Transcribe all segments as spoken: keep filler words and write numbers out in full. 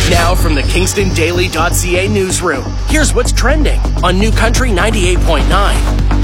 Now from the Kingston Daily dot C A newsroom, here's what's trending on New Country ninety-eight point nine.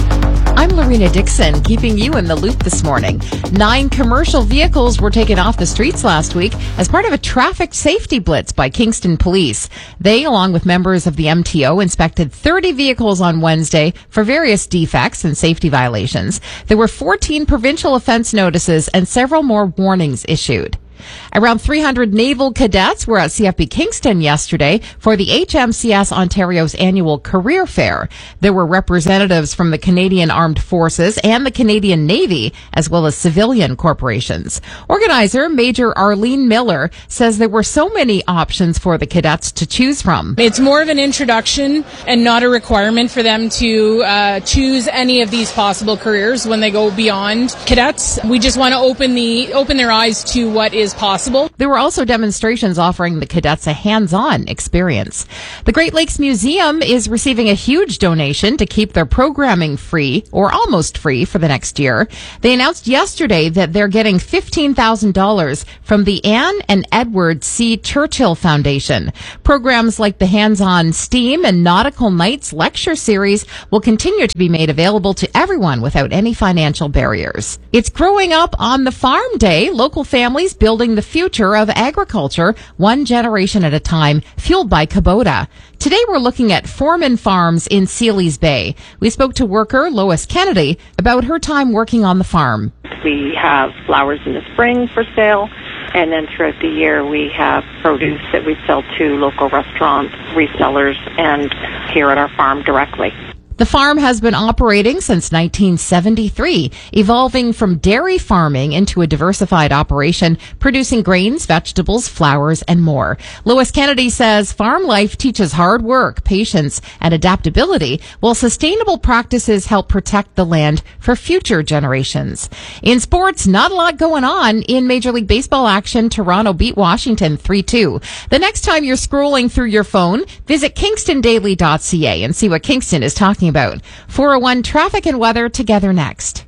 I'm Lorena Dixon, keeping you in the loop this morning. Nine commercial vehicles were taken off the streets last week as part of a traffic safety blitz by Kingston Police. They, along with members of the M T O, inspected thirty vehicles on Wednesday for various defects and safety violations. There were fourteen provincial offense notices and several more warnings issued. Around three hundred naval cadets were at C F B Kingston yesterday for the H M C S Ontario's annual career fair. There were representatives from the Canadian Armed Forces and the Canadian Navy, as well as civilian corporations. Organizer Major Arlene Miller says there were so many options for the cadets to choose from. It's more of an introduction and not a requirement for them to uh, choose any of these possible careers when they go beyond cadets. We just want to open the open their eyes to what is possible. There were also demonstrations offering the cadets a hands-on experience. The Great Lakes Museum is receiving a huge donation to keep their programming free, or almost free, for the next year. They announced yesterday that they're getting fifteen thousand dollars from the Anne and Edward C. Churchill Foundation. Programs like the Hands-on STEAM and Nautical Nights lecture series will continue to be made available to everyone without any financial barriers. It's Growing Up on the Farm Day. Local families building the future of agriculture, one generation at a time, fueled by Kubota. Today we're looking at Foreman Farms in Sealy's Bay. We spoke to worker Lois Kennedy about her time working on the farm. We have flowers in the spring for sale, and then throughout the year we have produce that we sell to local restaurants, resellers, and here at our farm directly. The farm has been operating since nineteen seventy-three, evolving from dairy farming into a diversified operation, producing grains, vegetables, flowers, and more. Lois Kennedy says farm life teaches hard work, patience, and adaptability, while sustainable practices help protect the land for future generations. In sports, not a lot going on. In Major League Baseball action, Toronto beat Washington three two. The next time you're scrolling through your phone, visit Kingston Daily dot C A and see what Kingston is talking about. four oh one traffic and weather together next.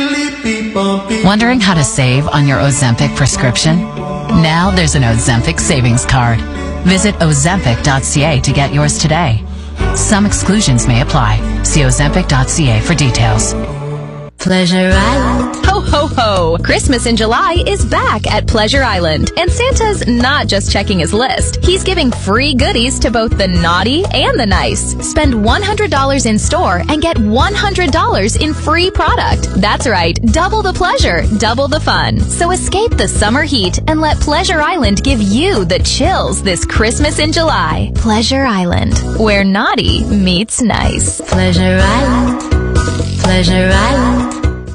Wondering how to save on your Ozempic prescription? Now there's an Ozempic savings card. Visit Ozempic dot C A to get yours today. Some exclusions may apply. See Ozempic dot C A for details. Pleasure Island. Ho, ho, ho. Christmas in July is back at Pleasure Island. And Santa's not just checking his list. He's giving free goodies to both the naughty and the nice. Spend one hundred dollars in store and get one hundred dollars in free product. That's right. Double the pleasure, double the fun. So escape the summer heat and let Pleasure Island give you the chills this Christmas in July. Pleasure Island, where naughty meets nice. Pleasure Island. Pleasure Island.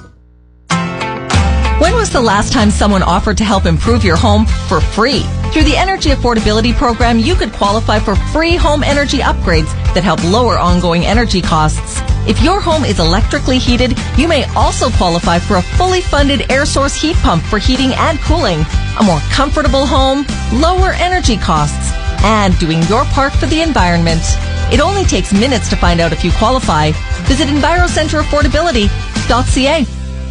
When was the last time someone offered to help improve your home for free? Through the Energy Affordability Program, you could qualify for free home energy upgrades that help lower ongoing energy costs. If your home is electrically heated, you may also qualify for a fully funded air source heat pump for heating and cooling. A more comfortable home, lower energy costs, and doing your part for the environment. It only takes minutes to find out if you qualify. Visit Envirocenter Affordability dot C A.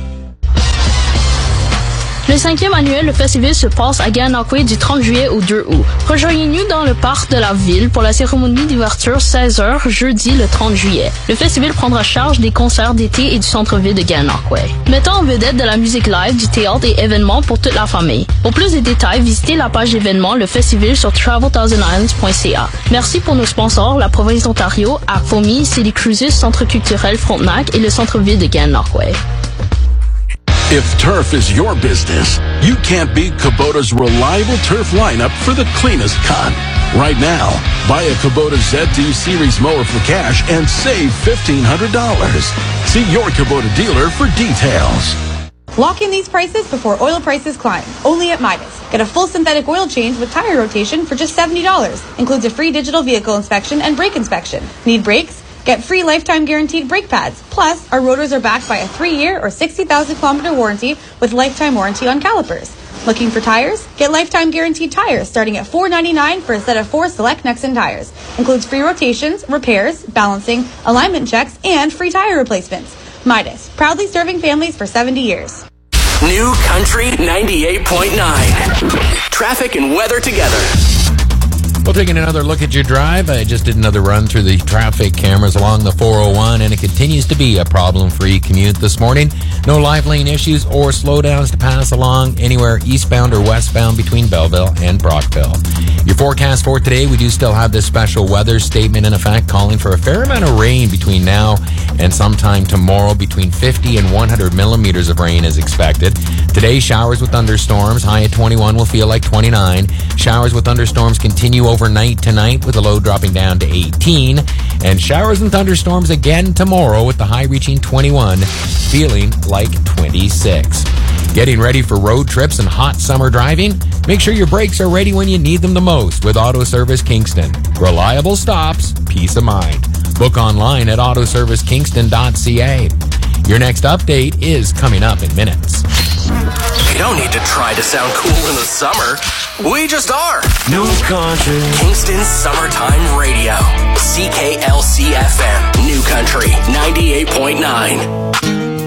Le cinquième annuel, le festival se passe à Gananoque du trente juillet au deux août. Rejoignez-nous dans le parc de la ville pour la cérémonie d'ouverture seize heures jeudi le trente juillet. Le festival prendra charge des concerts d'été et du centre-ville de Gananoque. Mettant en vedette de la musique live, du théâtre et événements pour toute la famille. Pour plus de détails, visitez la page d'événements Le Festival sur travel thousand islands dot c a. Merci pour nos sponsors, la province d'Ontario, Aquamis, City Cruises, Centre culturel Frontenac et le centre-ville de Gananoque. If turf is your business, you can't beat Kubota's reliable turf lineup for the cleanest cut. Right now, buy a Kubota Z two Series mower for cash and save fifteen hundred dollars. See your Kubota dealer for details. Lock in these prices before oil prices climb. Only at Midas. Get a full synthetic oil change with tire rotation for just seventy dollars. Includes a free digital vehicle inspection and brake inspection. Need brakes? Get free lifetime guaranteed brake pads. Plus, our rotors are backed by a three-year or sixty thousand kilometer warranty with lifetime warranty on calipers. Looking for tires? Get lifetime guaranteed tires starting at four ninety-nine for a set of four select Nexen tires. Includes free rotations, repairs, balancing, alignment checks, and free tire replacements. Midas, proudly serving families for seventy years. New Country ninety-eight point nine. Traffic and weather together. Well, taking another look at your drive, I just did another run through the traffic cameras along the four oh one, and it continues to be a problem-free commute this morning. No live lane issues or slowdowns to pass along anywhere eastbound or westbound between Belleville and Brockville. Your forecast for today, we do still have this special weather statement in effect calling for a fair amount of rain between now and sometime tomorrow. Between fifty and one hundred millimeters of rain is expected. Today, showers with thunderstorms. High at twenty-one will feel like twenty-nine. Showers with thunderstorms continue overnight tonight with the low dropping down to eighteen. And showers and thunderstorms again tomorrow with the high reaching twenty-one, feeling like twenty-six. Getting ready for road trips and hot summer driving? Make sure your brakes are ready when you need them the most with Auto Service Kingston. Reliable stops, peace of mind. Book online at auto service kingston dot c a. Your next update is coming up in minutes. You don't need to try to sound cool in the summer. We just are. New Country. Kingston Summertime Radio. C K L C F M. New Country ninety-eight point nine.